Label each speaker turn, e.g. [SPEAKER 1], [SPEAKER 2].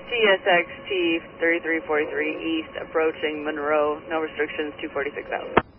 [SPEAKER 1] TSXT 3343 East approaching Monroe, no restrictions, 246 out.